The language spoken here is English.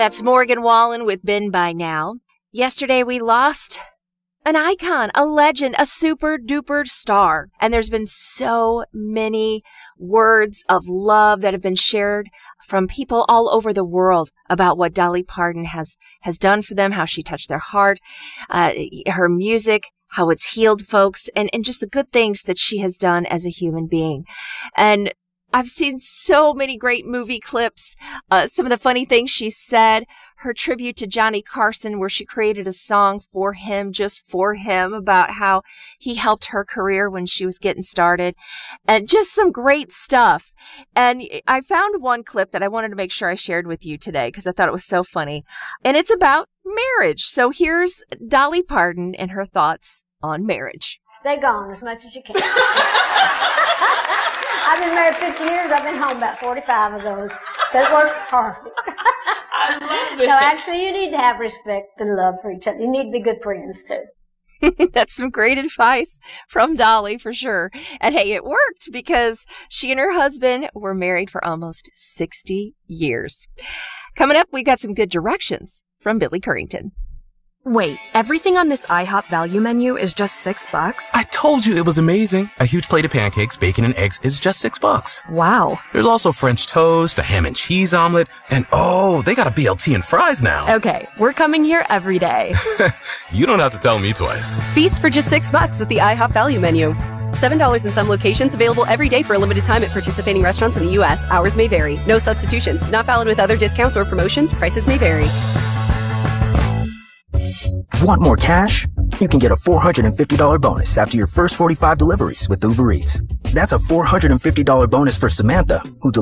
That's Morgan Wallen with Been By Now. Yesterday we lost an icon, a legend, a super duper star. And there's been so many words of love that have been shared from people all over the world about what Dolly Parton has done for them, how she touched their heart, her music, how it's healed folks, and just the good things that she has done as a human being. And I've seen so many great movie clips, some of the funny things she said, her tribute to Johnny Carson, where she created a song for him, just for him, about how he helped her career when she was getting started, and just some great stuff. And I found one clip that I wanted to make sure I shared with you today because I thought it was so funny. And it's about marriage. So here's Dolly Parton and her thoughts on marriage. Stay gone as much as you can. I've been married 50 years. I've been home about 45 of those. So it works perfect. I love it. So actually, you need to have respect and love for each other. You need to be good friends, too. That's some great advice from Dolly, for sure. And hey, it worked because she and her husband were married for almost 60 years. Coming up, we got some good directions from Billy Currington. Wait, everything on this IHOP value menu is just $6? I told you it was amazing. A huge plate of pancakes, bacon, and eggs is just $6. Wow. There's also French toast, a ham and cheese omelet, and oh, they got a BLT and fries now. Okay, we're coming here every day. You don't have to tell me twice. Feast for just $6 with the IHOP value menu. $7 in some locations, available every day for a limited time at participating restaurants in the U.S. Hours may vary. No substitutions. Not valid with other discounts or promotions. Prices may vary. Want more cash? You can get a $450 bonus after your first 45 deliveries with Uber Eats. That's a $450 bonus for Samantha, who